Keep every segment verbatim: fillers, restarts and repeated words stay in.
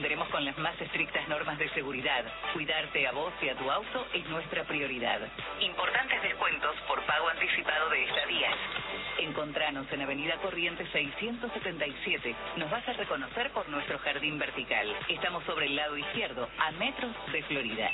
atenderemos con las más estrictas normas de seguridad. Cuidarte a vos y a tu auto es nuestra prioridad. Importantes descuentos por pago anticipado de estadías. Encontranos en Avenida Corrientes seiscientos setenta y siete. Nos vas a reconocer por nuestro jardín vertical. Estamos sobre el lado izquierdo, a metros de Florida.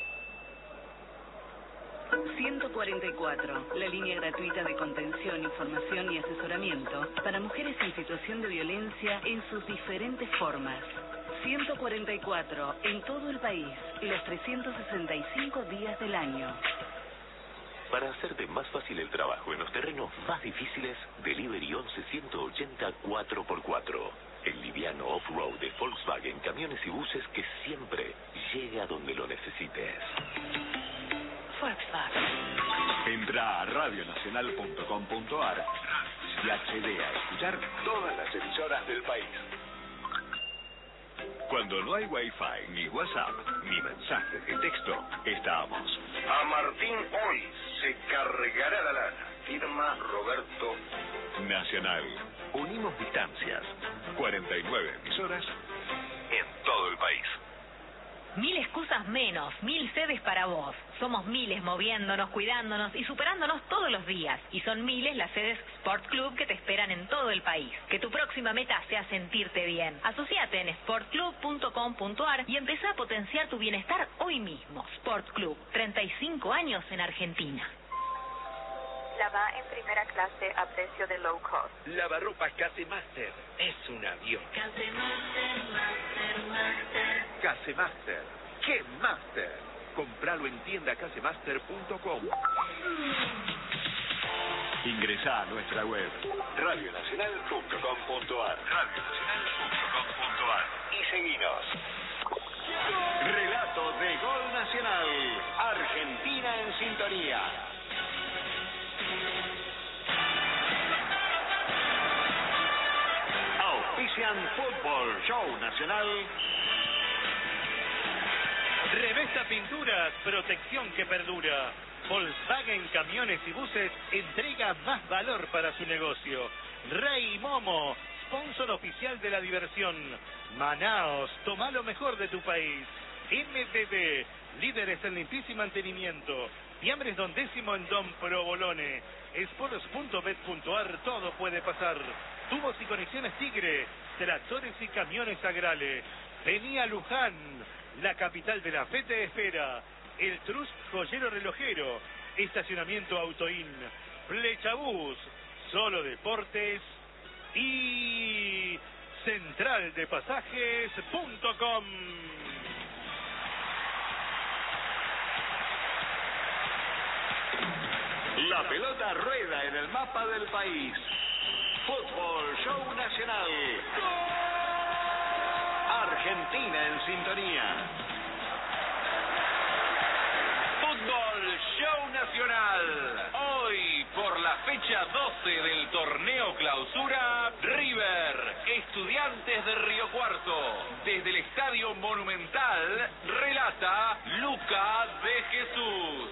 ciento cuarenta y cuatro, la línea gratuita de contención, información y asesoramiento para mujeres en situación de violencia en sus diferentes formas. ciento cuarenta y cuatro, en todo el país, los trescientos sesenta y cinco días del año. Para hacerte más fácil el trabajo en los terrenos más difíciles, Delivery once ciento ochenta cuatro por cuatro. El liviano off-road de Volkswagen, camiones y buses que siempre llega donde lo necesites. Entra a radio nacional punto com punto ar y accede a escuchar todas las emisoras del país. Cuando no hay Wi-Fi, ni WhatsApp, ni mensajes de texto, estamos. A Martín hoy se cargará la lana. Firma Roberto. Nacional. Unimos distancias. cuarenta y nueve emisoras en todo el país. Mil excusas menos, mil sedes para vos. Somos miles moviéndonos, cuidándonos y superándonos todos los días. Y son miles las sedes Sport Club que te esperan en todo el país. Que tu próxima meta sea sentirte bien. Asociate en sport club punto com punto ar y empezá a potenciar tu bienestar hoy mismo. Sport Club, treinta y cinco años en Argentina. Lava en primera clase a precio de low cost. Lavarropa Casemaster es un avión. Casemaster, Master, Master. Casemaster, ¿qué Master? Compralo en tienda casemaster punto com. Ingresá a nuestra web radio nacional punto com punto ar radio nacional punto com punto ar y seguinos. Relato de Gol Nacional. Argentina en sintonía. Auspician Fútbol Show Nacional. Revesta Pinturas, protección que perdura. Volkswagen Camiones y Buses entrega más valor para su negocio. Rey Momo, sponsor oficial de la diversión. Manaos, toma lo mejor de tu país. M B B, líderes en limpieza y mantenimiento. Fiambres Don Décimo en Don Provolone. Sports punto bet punto ar, todo puede pasar. Tubos y conexiones Tigre, tractores y camiones Agrale. Vení a Luján, la capital de la fe te espera. El Trust Joyero Relojero, estacionamiento Autoin, Flechabús, Solo Deportes y central de pasajes punto com. La pelota rueda en el mapa del país. Fútbol Show Nacional. Argentina en sintonía. Fútbol Show Nacional. Hoy, por la fecha doce del torneo Clausura, River, Estudiantes de Río Cuarto. Desde el Estadio Monumental, relata Luca de Jesús.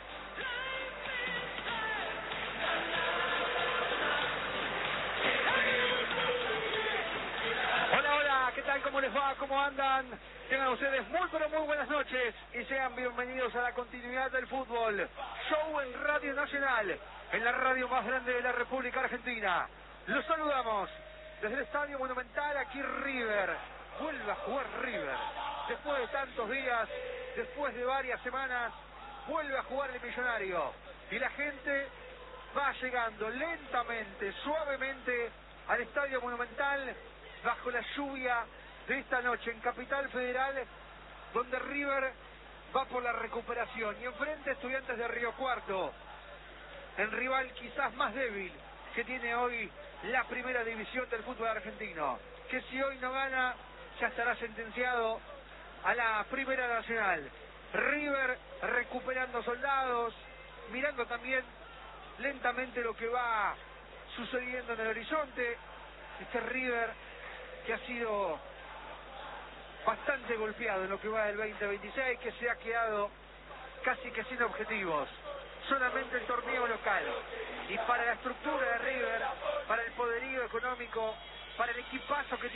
Hola, hola, ¿qué tal? ¿Cómo les va? ¿Cómo andan? Tengan ustedes muy, pero muy buenas noches y sean bienvenidos a la continuidad del fútbol. Show en Radio Nacional, en la radio más grande de la República Argentina. Los saludamos desde el Estadio Monumental. Aquí River, vuelve a jugar River. Después de tantos días, después de varias semanas, vuelve a jugar el Millonario. Y la gente va llegando lentamente, suavemente al Estadio Monumental, bajo la lluvia de esta noche en Capital Federal, donde River va por la recuperación. Y enfrente Estudiantes de Río Cuarto, el rival quizás más débil que tiene hoy la primera división del fútbol argentino, que si hoy no gana, ya estará sentenciado a la Primera Nacional. River recuperando soldados, mirando también lentamente lo que va sucediendo en el horizonte. Este River que ha sido bastante golpeado en lo que va del veinte veintiséis, que se ha quedado casi que sin objetivos, solamente el torneo local. Y para la estructura de River, para el poderío económico, para el equipazo que tiene